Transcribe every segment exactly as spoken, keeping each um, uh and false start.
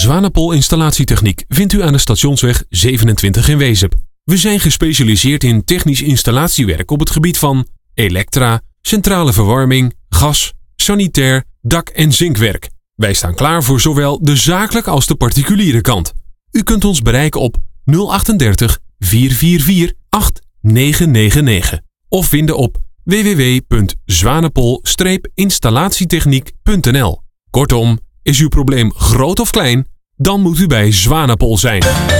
Zwanepol Installatietechniek vindt u aan de Stationsweg zevenentwintig in Wezep. We zijn gespecialiseerd in technisch installatiewerk op het gebied van elektra, centrale verwarming, gas, sanitair, dak- en zinkwerk. Wij staan klaar voor zowel de zakelijke als de particuliere kant. U kunt ons bereiken op nul drieënachtig, vier vier vier, acht negen negen negen of vinden op w w w punt zwanepol installatietechniek punt n l. Kortom, is uw probleem groot of klein? Dan moet u bij Zwanepol zijn.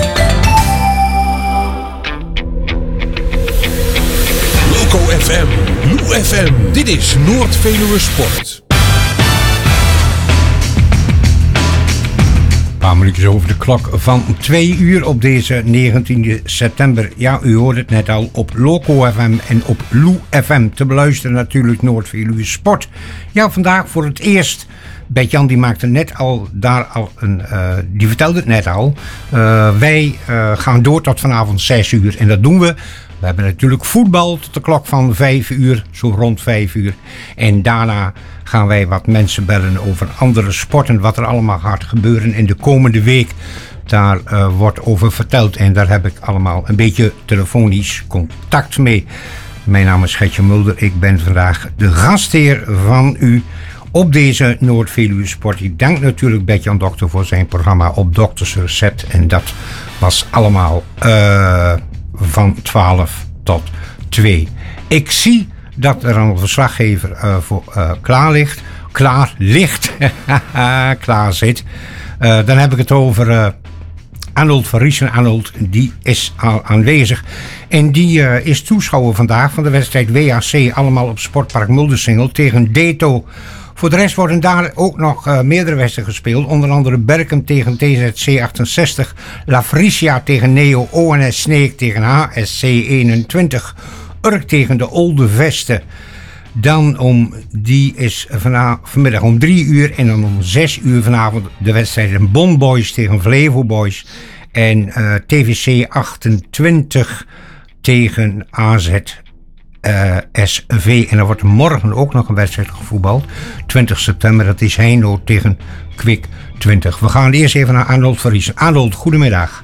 Loco F M, Lou F M, dit is Noord-Veluwe Sport. Een paar minuutjes over de klok van twee uur op deze negentiende september. Ja, u hoort het net al op Loco F M en op Lou F M. Te beluisteren natuurlijk Noord-Veluwe Sport. Ja, vandaag voor het eerst. Bert-Jan die maakte net al daar al een, uh, die vertelde het net al. Uh, wij uh, gaan door tot vanavond zes uur en dat doen we. We hebben natuurlijk voetbal tot de klok van vijf uur, zo rond vijf uur. En daarna gaan wij wat mensen bellen over andere sporten, wat er allemaal gaat gebeuren in de komende week. Daar uh, wordt over verteld en daar heb ik allemaal een beetje telefonisch contact mee. Mijn naam is Gertje Mulder, ik ben vandaag de gastheer van u op deze Noord-Veluwe Sport. Ik dank natuurlijk Bert-Jan Dokter voor zijn programma Op Dokters Recept. En dat was allemaal uh, van twaalf tot twee. Ik zie dat er een verslaggever uh, voor uh, klaar ligt. Klaar ligt. klaar zit. Uh, dan heb ik het over uh, Arnold van Riesen. Arnold die is al aanwezig. En die uh, is toeschouwer vandaag van de wedstrijd W A C. Allemaal op Sportpark Muldersingel tegen Deto. Voor de rest worden daar ook nog uh, meerdere wedstrijden gespeeld. Onder andere Berkem tegen T Z C achtenzestig. La Frisia tegen Neo. O N S Sneek tegen H S C eenentwintig. Urk tegen de Olde Vesten. Dan om, die is vana, vanmiddag om drie uur. En dan om zes uur vanavond de wedstrijd Bon Boys tegen Vlevo Boys. En uh, T V C achtentwintig tegen A Z Uh, S V. En er wordt morgen ook nog een wedstrijd gevoetbald. twintig september, dat is Heino tegen Kwik twintig. We gaan eerst even naar Arnold van Riesen. Arnold, goedemiddag.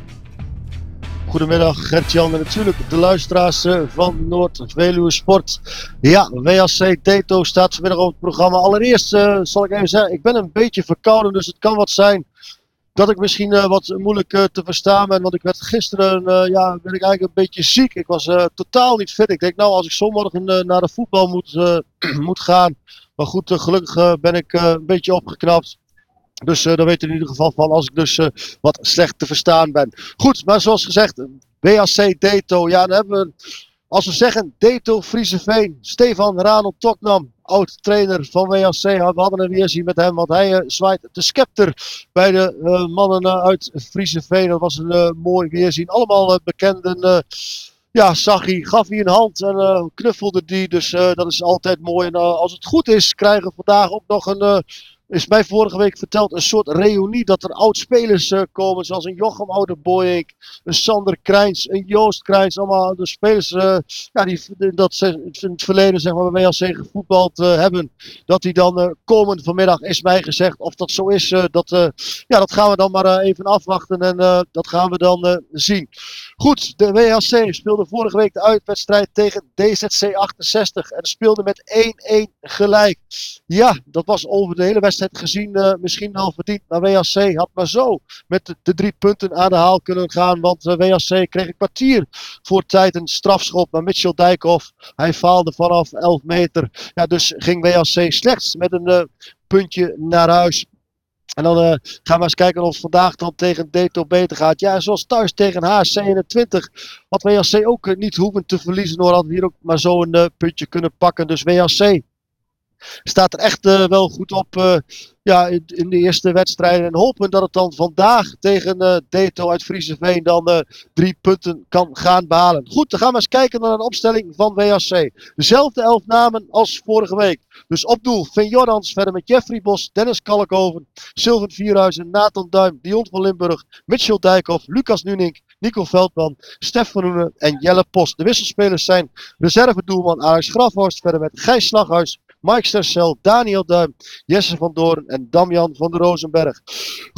Goedemiddag Gert-Jan en natuurlijk de luisteraars van Noord-Veluwe Sport. Ja, W A C Deto staat vanmiddag op het programma. Allereerst uh, zal ik even zeggen, ik ben een beetje verkouden, dus het kan wat zijn dat ik misschien uh, wat moeilijk uh, te verstaan ben. Want ik werd gisteren, uh, ja, ben ik eigenlijk een beetje ziek. Ik was uh, totaal niet fit. Ik denk nou, als ik zonmorgen uh, naar de voetbal moet, uh, moet gaan. Maar goed, uh, gelukkig uh, ben ik uh, een beetje opgeknapt. Dus uh, dan weet je in ieder geval van als ik dus uh, wat slecht te verstaan ben. Goed, maar zoals gezegd, W A C Deto. Ja, dan hebben we, als we zeggen Deto Frieseveen, Stefan Ranel Toknam, oud-trainer van W A C. We hadden een weerzien met hem, want hij uh, zwaait de scepter bij de uh, mannen uh, uit Frieseveen. Dat was een uh, mooi weerzien. Allemaal uh, bekenden. Uh, ja, zag hij, gaf hij een hand en uh, knuffelde die. Dus uh, dat is altijd mooi. En uh, als het goed is, krijgen we vandaag ook nog een... Uh, is mij vorige week verteld een soort reunie dat er oud-spelers uh, komen. Zoals een Jochem Oude-Boyink, een Sander Krijns, een Joost Krijns. Allemaal de spelers uh, ja, die dat ze in het verleden zeg maar, bij W A C gevoetbald uh, hebben. Dat die dan uh, komen vanmiddag is mij gezegd. Of dat zo is, uh, dat, uh, ja, dat gaan we dan maar uh, even afwachten. En uh, dat gaan we dan uh, zien. Goed, de W A C speelde vorige week de uitwedstrijd tegen D Z C achtenzestig. En speelde met één-één gelijk. Ja, dat was over de hele wedstrijd gezien uh, misschien al verdiend. Maar W A C had maar zo met de, de drie punten aan de haal kunnen gaan. Want uh, W A C kreeg een kwartier voor tijd een strafschop. Maar Mitchell Dijkhoff, hij faalde vanaf elf meter. Ja, dus ging W A C slechts met een uh, puntje naar huis. En dan uh, gaan we eens kijken of het vandaag dan tegen Deto beter gaat. Ja, zoals thuis tegen H S C eenentwintig had W A C ook uh, niet hoeven te verliezen. Hoor, hadden we hier ook maar zo een uh, puntje kunnen pakken. Dus W A C staat er echt uh, wel goed op uh, ja, in, in de eerste wedstrijden. En hopen dat het dan vandaag tegen uh, Deto uit Frieseveen dan uh, drie punten kan gaan behalen. Goed, dan gaan we eens kijken naar de opstelling van W A C. Dezelfde elf namen als vorige week. Dus op doel Vin Jordans, verder met Jeffrey Bos, Dennis Kalkhoven, Sylvan Vierhuizen, Nathan Duim, Dion van Limburg, Mitchell Dijkhoff, Lucas Nunink, Nico Veldman, Stef van Oenen en Jelle Post. De wisselspelers zijn reservedoelman Alex Grafhorst, verder met Gijs Slaghuis, Mike Stercel, Daniel Duim, Jesse van Doorn en Damian van der Rozenberg.